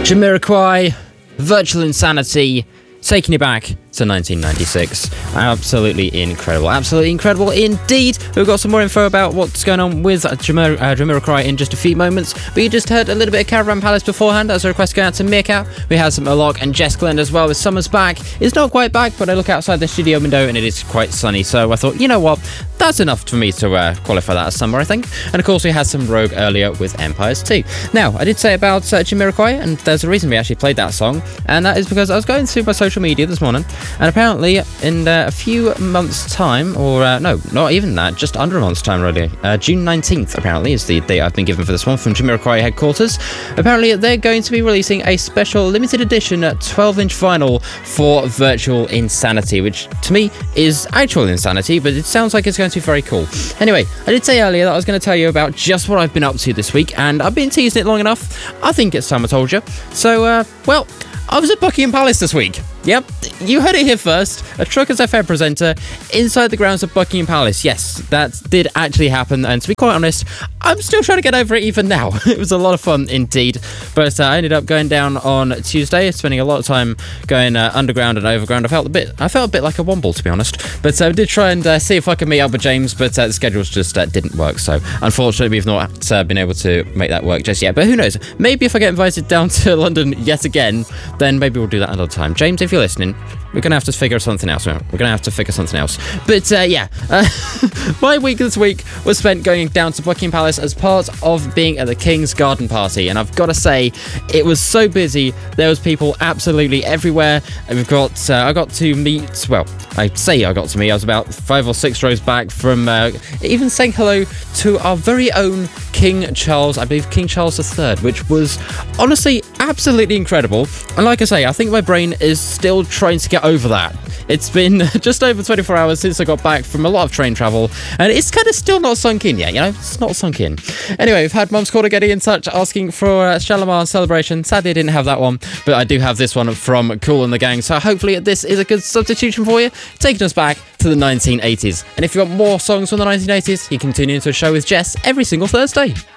Jamiroquai, Virtual Insanity, taking you back to 1996. Absolutely incredible indeed. We've got some more info about what's going on with Jamiroquai in just a few moments, but you just heard a little bit of Caravan Palace beforehand as a request going out to Meerkat. We had some Alok and Jess Glenn as well with Summer's Back. It's not quite back, but I look outside the studio window and it is quite sunny, so I thought, you know what, that's enough for me to qualify that as summer, I think. And of course we had some Rogue earlier with Empires 2. Now, I did say about Jamiroquai, and there's a reason we actually played that song, and that is because I was going through my social media this morning, and apparently in a few months' time, or no, not even that, just under a month's time really, June 19th apparently is the date I've been given for this one from Jamiroquai headquarters. Apparently they're going to be releasing a special limited edition 12-inch vinyl for Virtual Insanity, which to me is actual insanity, but it sounds like it's going to be very cool. Anyway, I did say earlier that I was going to tell you about just what I've been up to this week, and I've been teasing it long enough. I think it's time I told you. So, well, I was at Buckingham Palace this week. Yep, you heard it here first. A Truckers FM presenter inside the grounds of Buckingham Palace. Yes, that did actually happen, and to be quite honest, I'm still trying to get over it even now. It was a lot of fun indeed, but I ended up going down on Tuesday, spending a lot of time going underground and overground. I felt a bit like a womble, to be honest, but I did try and see if I could meet up with James, but the schedules just didn't work, so unfortunately we've not been able to make that work just yet. But who knows, maybe if I get invited down to London yet again, then maybe we'll do that another time. James, if you're listening, we're going to have to figure something else. But yeah, my week this week was spent going down to Buckingham Palace as part of being at the King's Garden Party, and I've got to say, it was so busy. There was people absolutely everywhere. And I got to meet, well, I was about 5 or 6 rows back from even saying hello to our very own King Charles, I believe King Charles III, which was honestly absolutely incredible. And like I say, I think my brain is still trying to get over that. It's been just over 24 hours since I got back from a lot of train travel, and it's kind of still not sunk in yet, you know? It's not sunk in. Anyway, we've had Mum's Quarter getting in touch asking for Shalimar Celebration. Sadly, I didn't have that one, but I do have this one from Kool and the Gang, so hopefully this is a good substitution for you, taking us back to the 1980s. And if you want more songs from the 1980s, you can tune into a show with Jess every single Thursday.